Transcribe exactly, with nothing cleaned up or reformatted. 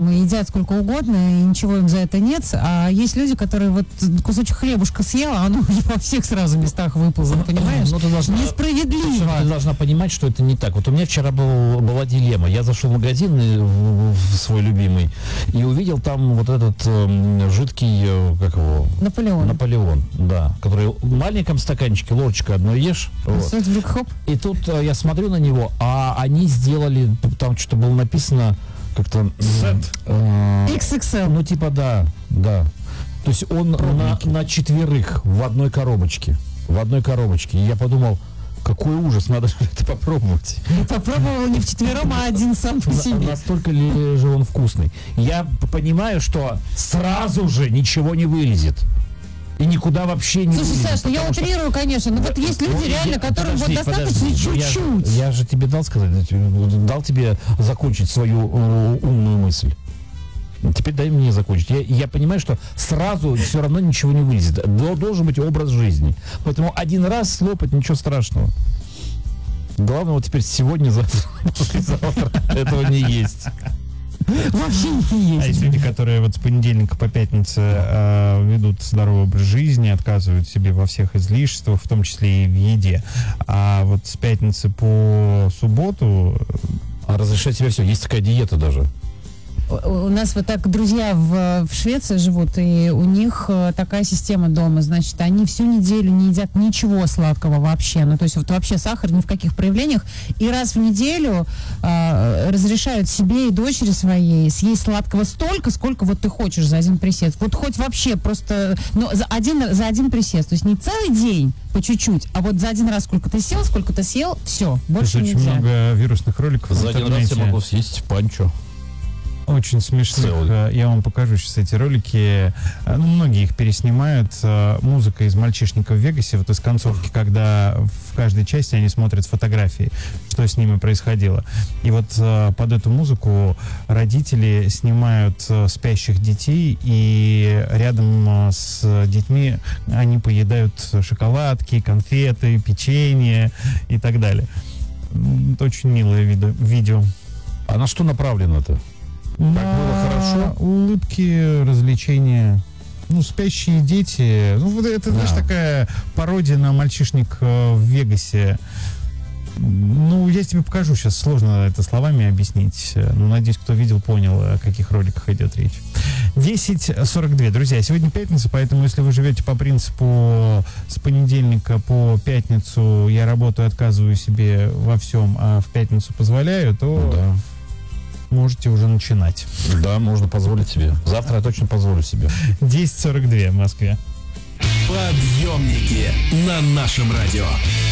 там и едят сколько угодно, и ничего им за это нет. А есть люди, которые вот кусочек хлебушка съел, а оно уже во всех сразу местах выползло, понимаешь? Ну, ты должна, несправедливо. Ты должна понимать, что это не так. Вот у меня вчера был, была дилемма. Я зашел в магазин в, в свой любимый и увидел там вот этот э, жидкий, э, как его? Наполеон. Наполеон, да. Который в маленьком стаканчике, ложечка одной ешь. Вот. И тут э, я смотрю на него, а они сделали, там что-то было написано как-то... Э, икс икс эл. Ну, типа, да, да. То есть он на, на четверых в одной коробочке. В одной коробочке. И я подумал, какой ужас, надо же это попробовать. Я попробовал не вчетвером, а один сам по себе. Настолько ли же он вкусный. Я понимаю, что сразу же ничего не вылезет. И никуда вообще не Слушай, вылезет. Саш, ну я утрирую, что... конечно, но вот есть люди, ну, реально, я... которым подожди, вот достаточно подожди. чуть-чуть. Я, я же тебе дал сказать, дал тебе закончить свою uh, умную мысль. Теперь дай мне закончить. Я, я понимаю, что сразу все равно ничего не вылезет. Должен быть образ жизни. Поэтому один раз слопать, ничего страшного. Главное, вот теперь сегодня, завтра, послезавтра этого не есть. Вообще не есть. А есть люди, которые вот с понедельника по пятницу э, ведут здоровый образ жизни, отказывают себе во всех излишествах, в том числе и в еде. А вот с пятницы по субботу... А разрешать себе все. Есть такая диета даже. У нас вот так друзья в, в Швеции живут, и у них такая система дома, значит, они всю неделю не едят ничего сладкого вообще, ну, то есть вот вообще сахар ни в каких проявлениях, и раз в неделю э, разрешают себе и дочери своей съесть сладкого столько, сколько вот ты хочешь за один присест. Вот хоть вообще просто, ну, за один, за один присест, то есть не целый день по чуть-чуть, а вот за один раз сколько ты съел, сколько ты съел, все, больше нельзя. Очень много вирусных роликов за один раз я могу съесть панчо. Очень смешных. Я вам покажу сейчас эти ролики. Ну, многие их переснимают. Музыка из «Мальчишника в Вегасе», вот из концовки, когда в каждой части они смотрят фотографии, что с ними происходило. И вот под эту музыку родители снимают спящих детей, и рядом с детьми они поедают шоколадки, конфеты, печенье и так далее. Это очень милое видео. А на что направлено-то? На так было хорошо. Улыбки, развлечения. Ну, спящие дети. Ну, вот это, знаешь, да. такая пародия на «Мальчишник в Вегасе». Ну, я тебе покажу сейчас. Сложно это словами объяснить. Но, надеюсь, кто видел, понял, о каких роликах идет речь. десять сорок два. Друзья, сегодня пятница, поэтому, если вы живете по принципу с понедельника по пятницу я работаю, отказываю себе во всем, а в пятницу позволяю, то... Да. Можете уже начинать. Да, можно позволить себе. Завтра я точно позволю себе. десять сорок два в Москве. Подъемники на нашем радио.